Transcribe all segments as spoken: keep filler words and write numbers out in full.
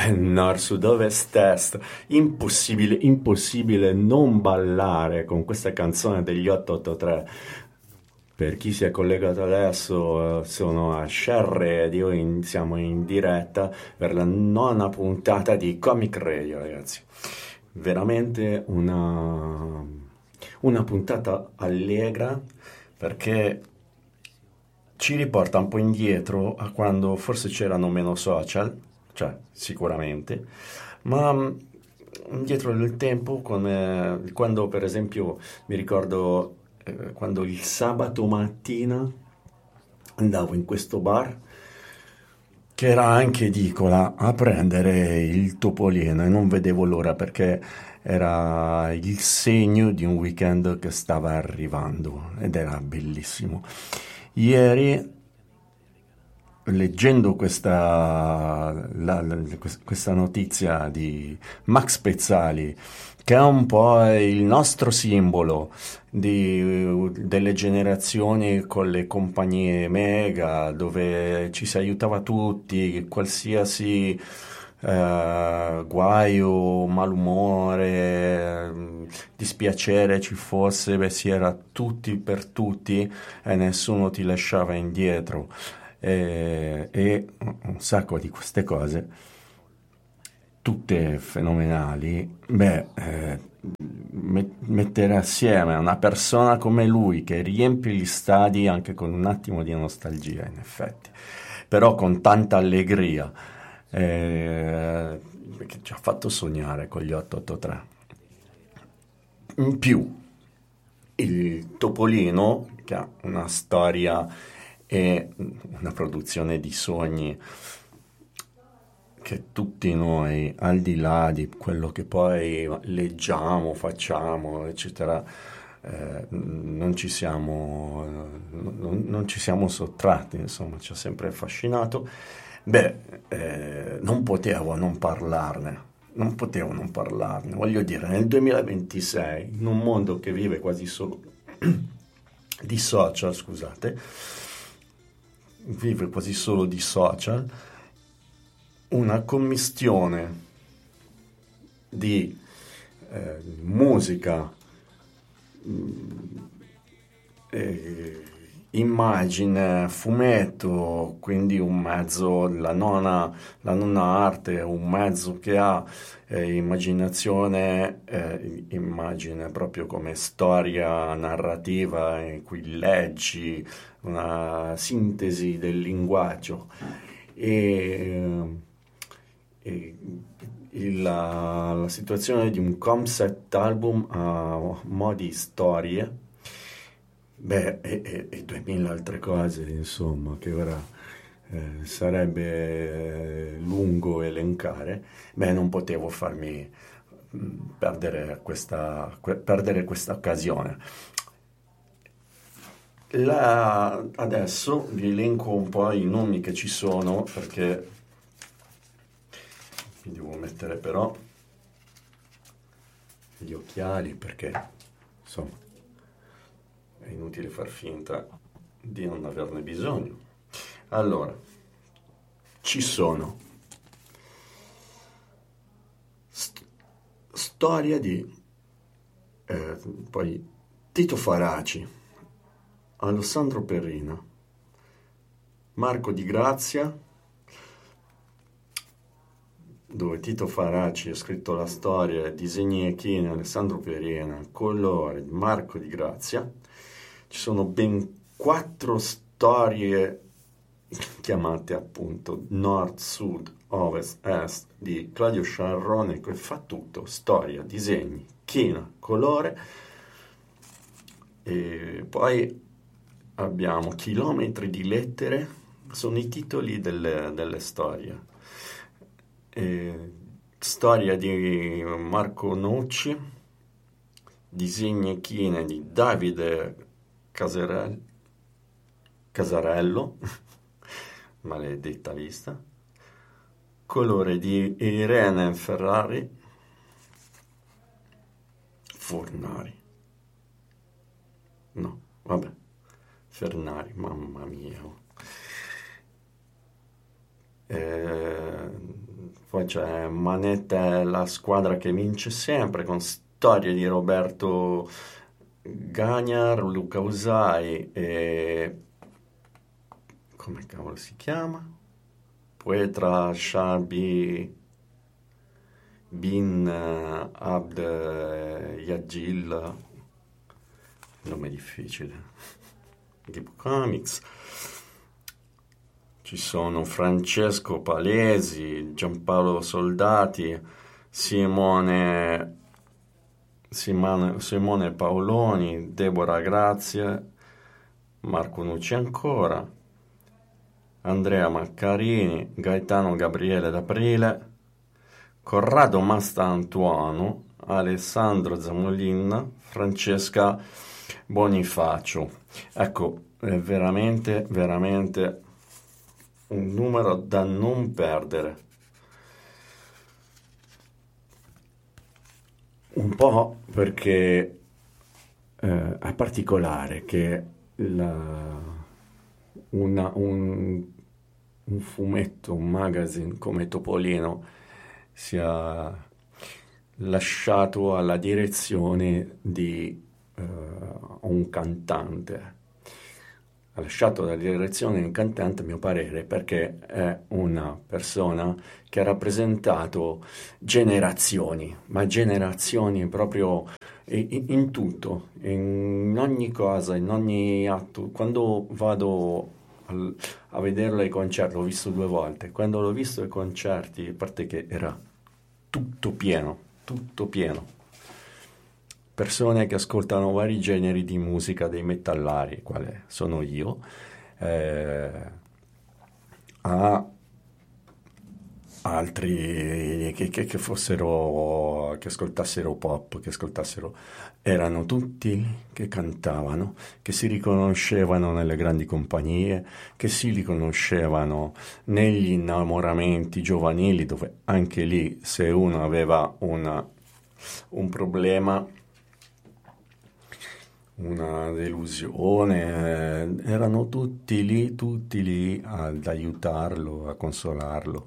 Nord, sud, ovest, est. Impossibile, impossibile non ballare con questa canzone degli otto otto tre. Per chi si è collegato adesso, eh, sono a Share Radio, in- siamo in diretta per la nona puntata di Comic Radio, ragazzi. Veramente una, una puntata allegra perché ci riporta un po' indietro a quando forse c'erano meno social, cioè sicuramente, ma mh, indietro nel tempo, come quando per esempio mi ricordo eh, quando il sabato mattina andavo in questo bar che era anche edicola a prendere il topolino e non vedevo l'ora perché era il segno di un weekend che stava arrivando ed era bellissimo. Ieri, leggendo questa, la- la- questa notizia di Max Pezzali, che è un po' il nostro simbolo di- delle generazioni con le compagnie mega, dove ci si aiutava tutti, qualsiasi eh, guaio, malumore, eh, dispiacere ci fosse, beh, si era tutti per tutti e nessuno ti lasciava indietro. E, e un sacco di queste cose, tutte fenomenali, beh, eh, met- mettere assieme una persona come lui che riempie gli stadi anche con un attimo di nostalgia, in effetti, però con tanta allegria, eh, che ci ha fatto sognare con gli otto otto tre. In più, il Topolino, che ha una storia e una produzione di sogni che tutti noi, al di là di quello che poi leggiamo, facciamo, eccetera, eh, non ci siamo, non, non ci siamo sottratti, insomma, ci ha sempre affascinato. Beh, eh, non potevo non parlarne, non potevo non parlarne. Voglio dire, nel duemilaventisei, in un mondo che vive quasi solo di social, scusate, vive quasi solo di social, una commistione di eh, musica, mh, eh, immagine, fumetto, quindi un mezzo, la nona, la nona arte, un mezzo che ha eh, immaginazione, eh, immagine proprio come storia narrativa in cui leggi una sintesi del linguaggio e, e il- la, la situazione di un concept album a mo' di storie, beh, e, e, e duemila altre cose, insomma, che ora eh, sarebbe eh, lungo elencare, beh, non potevo farmi mh, perdere questa, que- perdere questa occasione. La- adesso vi elenco un po' i nomi che ci sono perché mi devo mettere però gli occhiali perché insomma è inutile far finta di non averne bisogno. Allora, ci sono st- storia di eh, poi Tito Faraci, Alessandro Perrina, Marco Di Grazia, dove Tito Faraci ha scritto la storia, disegni e chine, Alessandro Perrina, colore, Marco Di Grazia. Ci sono ben quattro storie chiamate appunto Nord, Sud, Ovest, Est di Claudio Sciarrone che fa tutto, storia, disegni, china, colore e poi abbiamo chilometri di lettere, sono i titoli delle, delle storie. E, storia di Marco Nucci, disegni e chine di Davide Caserel- Casarello, maledetta vista, colore di Irene Ferrari, Fornari, no, vabbè, Fernari, mamma mia. Eh, poi c'è Manetta è la squadra che vince sempre, con storie di Roberto Gagnar, Luca Usai e... come cavolo si chiama? Poetra Shabi Bin eh, Abd eh, Yagil, nome difficile, di Comics. Ci sono Francesco Palesi, Giampaolo Soldati, Simone, Simone, Simone Paoloni, Deborah Grazie, Marco Nucci ancora, Andrea Maccarini, Gaetano Gabriele D'Aprile, Corrado Mastantuono, Alessandro Zamolin, Francesca Bonifacio. Ecco, è veramente, veramente un numero da non perdere. Un po' perché eh, è particolare che la, una, un, un fumetto, un magazine come Topolino sia lasciato alla direzione di uh, un cantante. Ha lasciato la direzione di un cantante, a mio parere, perché è una persona che ha rappresentato generazioni, ma generazioni proprio in, in tutto, in ogni cosa, in ogni atto. Quando vado al, a vederlo ai concerti, l'ho visto due volte, quando l'ho visto ai concerti, a parte che era tutto pieno, tutto pieno. Persone che ascoltano vari generi di musica, dei metallari, quale sono io, eh, a altri che, che, che fossero, che ascoltassero pop, che ascoltassero, erano tutti che cantavano, che si riconoscevano nelle grandi compagnie, che si riconoscevano negli innamoramenti giovanili, dove anche lì se uno aveva una, un problema, una delusione, eh, erano tutti lì, tutti lì ad aiutarlo, a consolarlo.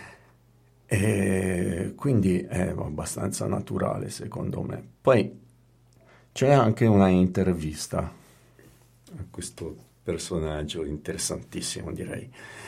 E quindi è abbastanza naturale, secondo me. Poi c'è anche una intervista a questo personaggio interessantissimo, direi.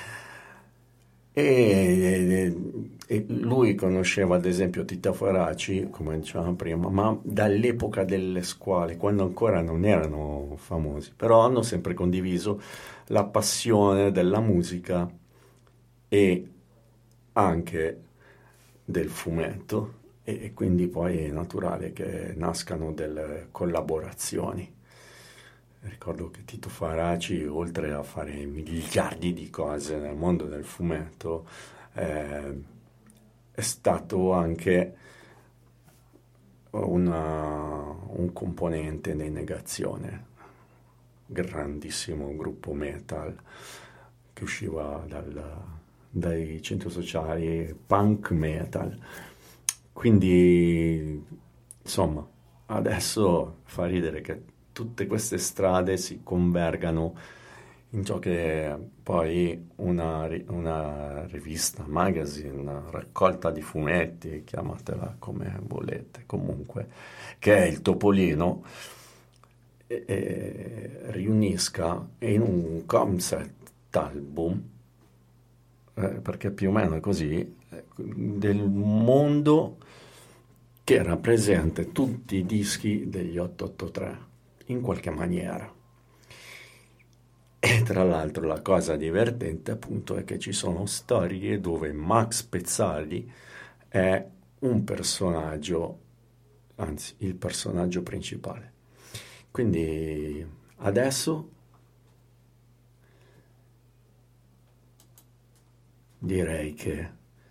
E, e lui conosceva ad esempio Tita Faraci, come dicevamo prima, ma dall'epoca delle scuole, quando ancora non erano famosi, però hanno sempre condiviso la passione della musica e anche del fumetto, e quindi poi è naturale che nascano delle collaborazioni. Ricordo che Tito Faraci, oltre a fare miliardi di cose nel mondo del fumetto, eh, è stato anche una, un componente dei Negazione, grandissimo gruppo metal che usciva dal, dai centri sociali, punk metal. Quindi, insomma, adesso fa ridere che tutte queste strade si convergano in ciò che è poi una, una rivista, magazine, una raccolta di fumetti, chiamatela come volete, comunque, che è il Topolino, e, e riunisca in un concept album, eh, perché più o meno è così, eh, del mondo che rappresenta tutti i dischi degli otto otto tre. In qualche maniera. E tra l'altro la cosa divertente appunto è che ci sono storie dove Max Pezzali è un personaggio, anzi il personaggio principale. Quindi adesso direi che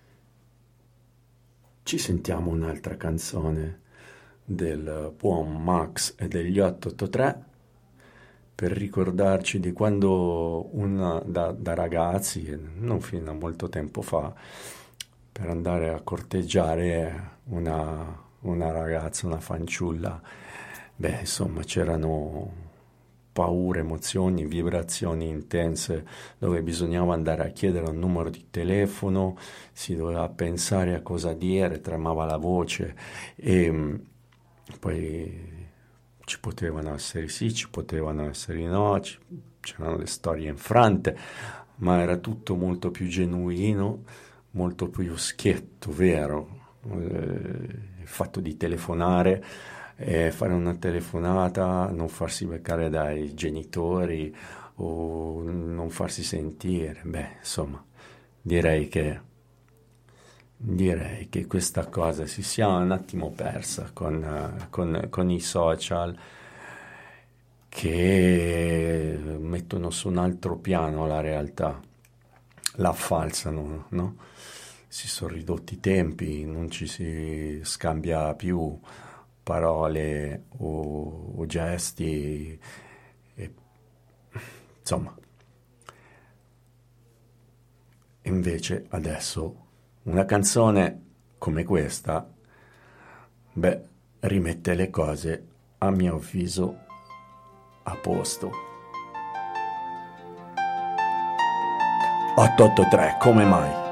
ci sentiamo un'altra canzone del buon Max e degli otto otto tre per ricordarci di quando una, da, da ragazzi, non fino a molto tempo fa, per andare a corteggiare una, una ragazza, una fanciulla, beh insomma c'erano paure, emozioni, vibrazioni intense, dove bisognava andare a chiedere un numero di telefono, si doveva pensare a cosa dire, tremava la voce e mh, poi ci potevano essere sì, ci potevano essere no, ci, c'erano le storie infrante, ma era tutto molto più genuino, molto più schietto, vero? Eh, il fatto di telefonare, eh, fare una telefonata, non farsi beccare dai genitori o non farsi sentire, beh, insomma, direi che direi che questa cosa si sia un attimo persa con, eh, con- con i social che mettono su un altro piano la realtà, la falsano, no? Si sono ridotti i tempi, non ci si scambia più parole o, o gesti, e, insomma, invece adesso una canzone come questa, beh, rimette le cose, a mio avviso, a posto. otto otto tre, come mai?